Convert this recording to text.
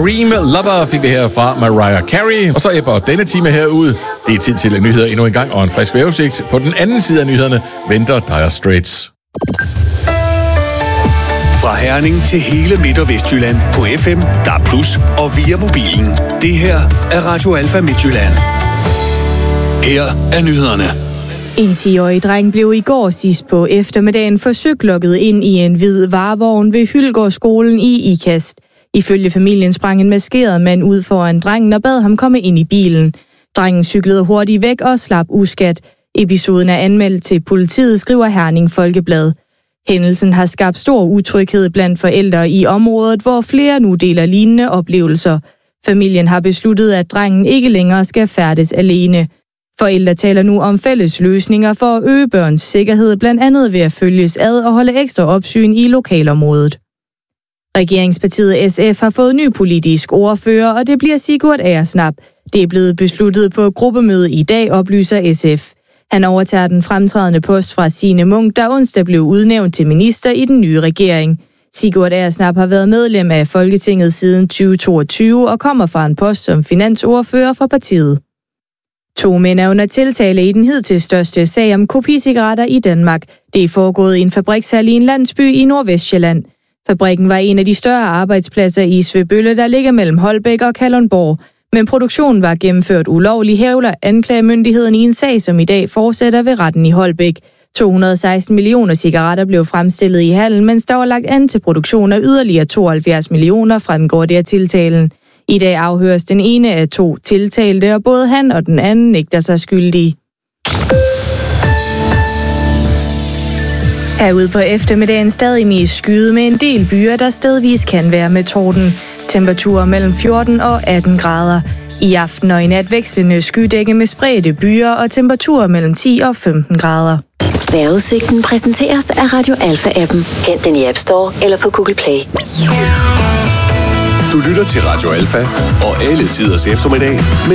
Dream Lover fik vi her fra Mariah Carey. Og så æbber denne time herud. Det er tid til nyheder endnu en gang og en frisk vejrudsigt. På den anden side af nyhederne venter Dire Straits. Fra Herning til hele Midt- og Vestjylland på FM, DAB+ og via mobilen. Det her er Radio Alfa Midtjylland. Her er nyhederne. En 10-årig dreng blev i går sidst på eftermiddagen forsøgt lukket ind i en hvid varevogn ved Hyldgårdsskolen i Ikast. Ifølge familien sprang en maskeret mand ud foran drengen og bad ham komme ind i bilen. Drengen cyklede hurtigt væk og slap uskat. Episoden er anmeldt til politiet, skriver Herning Folkeblad. Hændelsen har skabt stor utryghed blandt forældre i området, hvor flere nu deler lignende oplevelser. Familien har besluttet, at drengen ikke længere skal færdes alene. Forældre taler nu om fælles løsninger for at øge børns sikkerhed, blandt andet ved at følges ad og holde ekstra opsyn i lokalområdet. Regeringspartiet SF har fået ny politisk ordfører, og det bliver Sigurd Agersnap. Det er blevet besluttet på gruppemøde i dag, oplyser SF. Han overtager den fremtrædende post fra Signe Munk, der onsdag blev udnævnt til minister i den nye regering. Sigurd Agersnap har været medlem af Folketinget siden 2022 og kommer fra en post som finansordfører for partiet. 2 mænd er under tiltale i den hidtil største sag om kopicigaretter i Danmark. Det er foregået i en fabrikshal i en landsby i Nordvestjylland. Fabrikken var en af de større arbejdspladser i Svebølle, der ligger mellem Holbæk og Kalundborg. Men produktionen var gennemført ulovlig, hævder anklagemyndigheden i en sag, som i dag fortsætter ved retten i Holbæk. 216 millioner cigaretter blev fremstillet i hallen, mens der var lagt an til produktion af yderligere 72 millioner, fremgår det af tiltalen. I dag afhøres den ene af 2 tiltalte, og både han og den anden nægter sig skyldige. Herude på eftermiddagen stadig mest skyde med en del byer, der stedvis kan være med torden. Temperaturer mellem 14 og 18 grader. I aften og i nat vekslende skydække med spredte byer og temperaturer mellem 10 og 15 grader. Vejrudsigten præsenteres af Radio Alfa-appen. Hent den i App Store eller på Google Play. Du lytter til Radio Alfa og alle tiders eftermiddag.